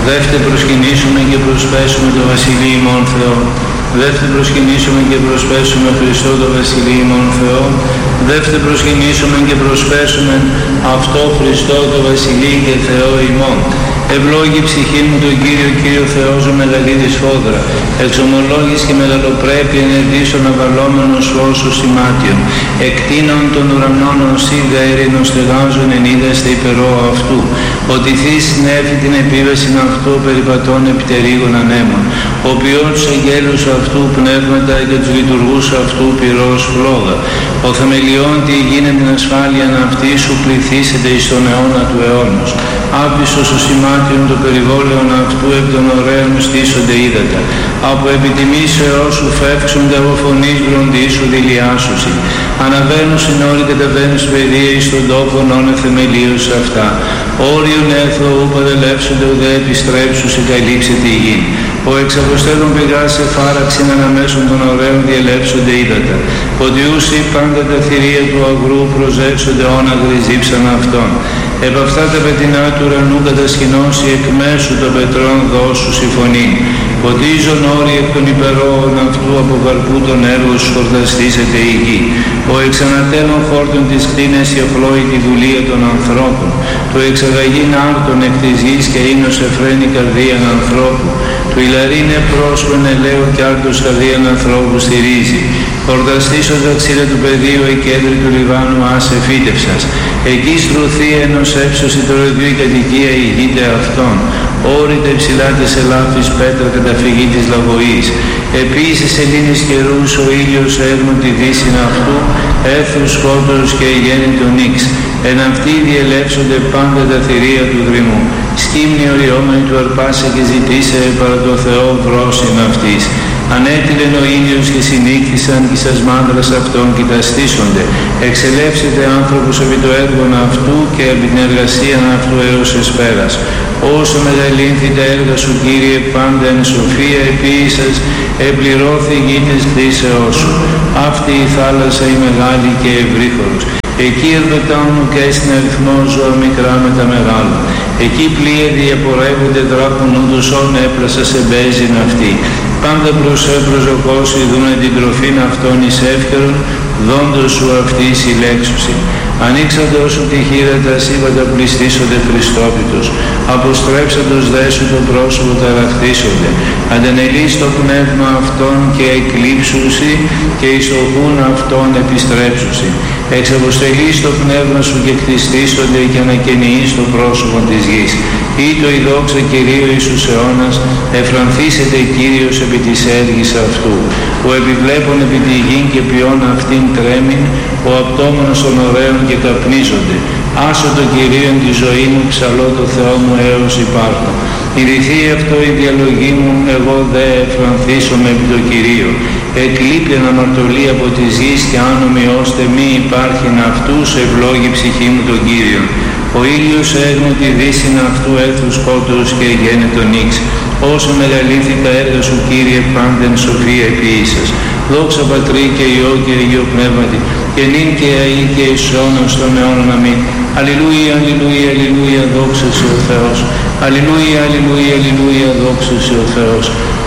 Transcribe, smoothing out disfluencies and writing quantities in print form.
Δεύτε προσκυνήσουμε και προσπέσουμε το Βασιλείο ημών Θεό. Δεύτε προσκυνήσουμε και προσπέσουμε Χριστό το Βασιλείο ημών Θεό. Δεύτε προσκυνήσουμε και προσπέσουμε αυτό Χριστό το Βασιλείο και Θεό ημών. Ευλόγη ψυχή μου τον Κύριο Θεό σου μεγαλύτερη σφόδρα. Εξομολόγης και μεγαλοπρέπεια ενεργήσεων αβαλόμενος φως σημάτιων. Εκτείνων των ουρανών οσίδα ειρήνων στεγάζων εν είδαστε υπερώ αυτού. Ότι θείς συνέφη την επίβαση αυτού περιπατών επιτερίγων ανέμων. Ο ποιόν τους αγγέλους αυτού πνεύματα και τους λειτουργούς αυτού πυρός φλόγα. Ο θεμελιών τι γίνεται την ασφάλεια αυτή σου πληθήσεται εις τον αιώνα του αιώνος. Άπιστος ο σημάτιον το περιβόλαιον αυτού επί των ωραίων στήσονται ύδατα. Από επιτιμήσεώς σου φεύξονται από φωνής βροντίσου δηλιάσουσι. Αναβαίνουν στην όρη καταβαίνουν παιδεία εις τον τόπον όνε θεμελίους αυτά. Όριον έθω ου παδελεύσονται ουδέ επιστρέψουσι καλύψε τη γη. Ο εξαποστέλων πηγάς σε φάραξην αναμέσων των ωραίων διελεύσονται ύδατα. Ποντιούσι πάντα τα θηρία του αγρού προσέξονται όναγροι ζύψαν αυτών. Επ' αυτά τα πετεινά του ουρανού κατασκηνώσει εκ μέσου των πετρών δώσου συμφωνή. Ποτίζον όροι εκ των υπερόων αυτού από καρπού των έργων σου φορταστήσεται η γη. Ο εξανατέλων χόρτων της κτίνες η οφλόητη βουλία των ανθρώπων. Το εξαγαγήν άρτων εκ της γης και ίνος εφραίνει καρδίαν ανθρώπου. Του ηλαρίνε πρόσφων ελαίου και άρτος καρδίαν ανθρώπου στηρίζει. Χορταστής ο δαξίλε του πεδίου η κέντρη του Λιβάνου άσε φύτευσας. Εκεί στρωθεί ενός έψωση το ρεδιού η κατοικία ηγείται αυτών. Όρητε ψηλά της ελάφης πέτρα καταφυγή της λαγωής. Επίσης σελήνης καιρούς ο ήλιος έρνουν τη δύση αυτού, έθους σκότος και γέννητο νίξ. Εν αυτοί διελεύσονται πάντα τα θηρία του δρυμού. Σκύμνη οριόμενη του αρπάσε και ζητήσε παρά το Θεό βρόσιν αυτής. Ανέτειλεν ο ήλιος και συνήχθησαν και σας μάνδρας αυτών και τα στήσονται. Εξελεύσετε άνθρωπος επί το έργον αυτού και επί την εργασία αυτού έως εσπέρας. Όσο μεγαλύνθη τα έργα σου Κύριε πάντα εν σοφία επίησας, επληρώθη η γη της κτήσεώς σου. Αυτή η θάλασσα η μεγάλη και ευρύχωρος. Εκεί ερπετάνουν και στην αριθμό ζώα μικρά με τα μεγάλα. Εκεί πλοία διαπορεύονται δράκων ούτως όν έπλασα σε μπέζιν αυτή. Πάντα προσωπώσει δούνε την τροφήν αυτών εις εύκαιρον, δόντος σου αυτή συλλέξουσι. Ανοίξατε όσο τη χείρα τα σύμπαντα πληστήσονται Χριστόπιτος. Αποστρέψαντος δέσου το πρόσωπο ταραχτήσονται. Αντανελείς το πνεύμα αυτών και εκλείψουσι και εις το γούν αυτών επιστρέψουσι. Εξαποστελείς το πνεύμα σου και κτιστήσονται και ανακαινιείς το πρόσωπο της γης. Ήτο η δόξα Κυρίου Ιησούς αιώνας, εφρανθήσεται Κύριος επί της έργης αυτού. Ο επιβλέπων επί τη γην και ποιόν αυτήν τρέμην, ο απτόμενος των ωραίων και καπνίζονται. Άσο το Κυρίον τη ζωή μου, ψαλώ το Θεό μου έως υπάρχω. Ηρηθεί αυτό η διαλογή μου, εγώ δε εφρανθήσομαι επί το Κυρίο. Εκλείπεν αμαρτωλή από της γης και άνομοι ώστε μη υπάρχειν αυτούς, ευλόγη ψυχή μου τον Κύριον. Ο ήλιος έγνω τη δύση αυτού έθρου σκότους και γένετο νίξ. Όσο μεγαλύνθη τα έργα σου Κύριε πάντεν σοφία επίησας. Δόξα Πατρί και Υιό και Αγίο Πνεύματι, και νυν και αεί και εις αιώνας των αιώνων αμήν. Αλληλούια, αλληλούια, αλληλούια, δόξα σε ο Θεός. Αλληλούια, αλληλούια, αλληλούια, δόξα σε ο Θεός.